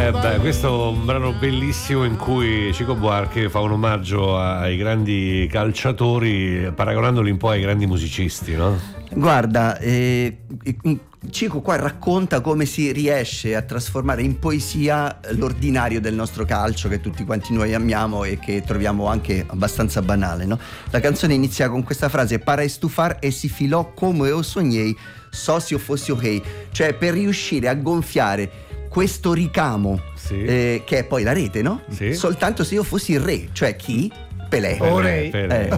Beh, questo è un brano bellissimo in cui Chico Buarque fa un omaggio ai grandi calciatori, paragonandoli un po' ai grandi musicisti, no? Guarda, Chico qua racconta come si riesce a trasformare in poesia l'ordinario del nostro calcio che tutti quanti noi amiamo e che troviamo anche abbastanza banale, no? La canzone inizia con questa frase: para estufar e si filò come io sognei, so se io fossi ok, cioè per riuscire a gonfiare questo ricamo, sì, che è poi la rete, no? Sì. Soltanto se io fossi il re, cioè chi? Pelé. Orei.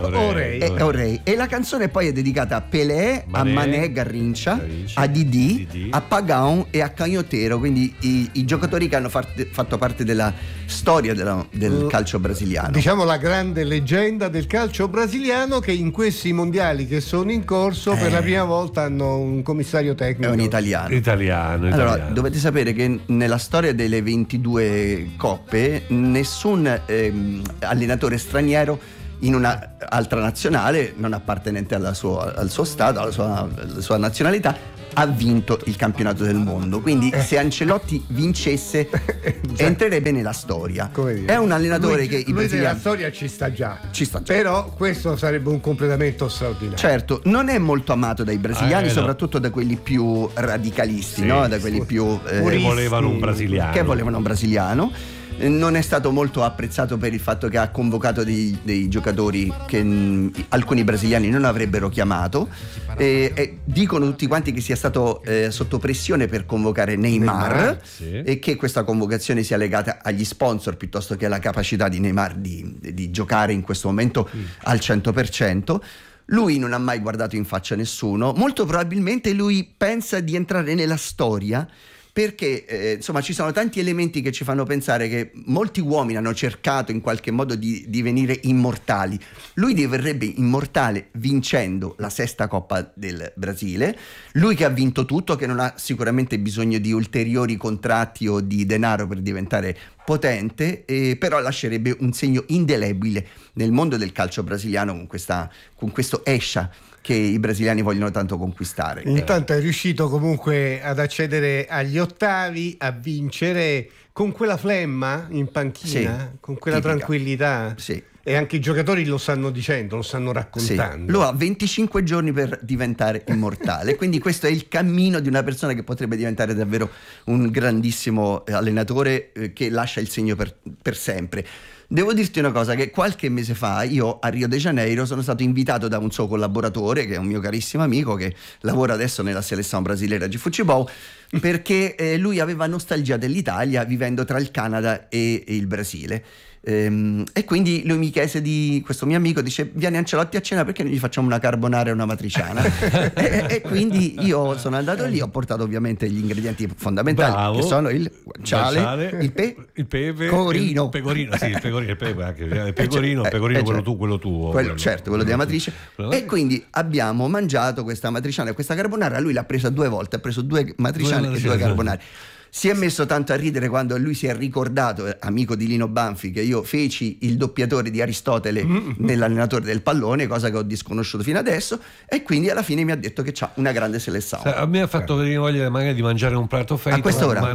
Orei. E la canzone poi è dedicata a Pelé, a Mané Garrincha, a Didi, a Pagão e a Canhotero, quindi i giocatori che hanno fatto parte della storia del calcio brasiliano. Diciamo la grande leggenda del calcio brasiliano, che in questi mondiali che sono in corso per la prima volta hanno un commissario tecnico. È un italiano. Allora, dovete sapere che nella storia delle 22 coppe nessun allenatore straniero in una altra nazionale non appartenente al suo stato, alla sua nazionalità, ha vinto il campionato del mondo. Quindi se Ancelotti vincesse entrerebbe nella storia. È un allenatore che i brasiliani, nella storia ci sta già, già. Però questo sarebbe un completamento straordinario. Certo, non è molto amato dai brasiliani, soprattutto da quelli più radicalisti, no? Da quelli più che volevano un brasiliano. Non è stato molto apprezzato per il fatto che ha convocato dei giocatori che alcuni brasiliani non avrebbero chiamato, e dicono tutti quanti che sia stato sotto pressione per convocare Neymar, sì, e che questa convocazione sia legata agli sponsor piuttosto che alla capacità di Neymar di giocare in questo momento al 100%. Lui non ha mai guardato in faccia nessuno, molto probabilmente lui pensa di entrare nella storia perché insomma ci sono tanti elementi che ci fanno pensare che molti uomini hanno cercato in qualche modo di divenire immortali. Lui diverrebbe immortale vincendo la 6ª Coppa del Brasile, lui che ha vinto tutto, che non ha sicuramente bisogno di ulteriori contratti o di denaro per diventare potente, però lascerebbe un segno indelebile nel mondo del calcio brasiliano con questo escia che i brasiliani vogliono tanto conquistare. Intanto è riuscito comunque ad accedere agli ottavi, a vincere con quella flemma in panchina, sì, con quella tipica tranquillità. Sì. E anche i giocatori lo stanno dicendo, lo stanno raccontando. Sì. Lui ha 25 giorni per diventare immortale, quindi questo è il cammino di una persona che potrebbe diventare davvero un grandissimo allenatore che lascia il segno per sempre. Devo dirti una cosa, che qualche mese fa io a Rio de Janeiro sono stato invitato da un suo collaboratore, che è un mio carissimo amico, che lavora adesso nella selezione brasiliera di Futebol, perché lui aveva nostalgia dell'Italia vivendo tra il Canada e il Brasile. E quindi lui mi chiese, questo mio amico dice: vieni Ancelotti a cena, perché non gli facciamo una carbonara e una matriciana? e quindi io sono andato lì, ho portato ovviamente gli ingredienti fondamentali. Bravo. Che sono il guanciale, il pepe, pecorino, sì, il pecorino, anche il pecorino, quello tuo, certo, quello della matrice. E quindi abbiamo mangiato questa matriciana e questa carbonara. Lui l'ha presa 2 volte, ha preso 2 matriciane e 2 carbonare. Si è messo tanto a ridere quando lui si è ricordato, amico di Lino Banfi, che io feci il doppiatore di Aristotele nell'allenatore del pallone, cosa che ho disconosciuto fino adesso, e quindi alla fine mi ha detto che c'ha una grande selezione. A me ha fatto venire voglia magari di mangiare un prato freddo, a quest'ora, ma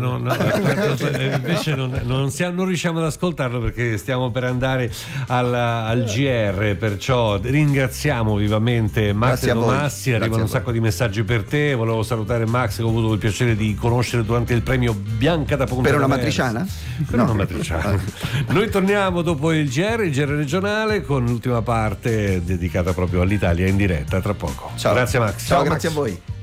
invece non riusciamo ad ascoltarlo perché stiamo per andare al GR, perciò ringraziamo vivamente Max e Tomassi. Arrivano un sacco di messaggi per te. Volevo salutare Max, che ho avuto il piacere di conoscere durante il premio Bianca da Ponte. Per una matriciana? Per una matriciana. Noi torniamo dopo il GR regionale, con l'ultima parte dedicata proprio all'Italia in diretta tra poco. Ciao. Grazie Max. Ciao, grazie a voi.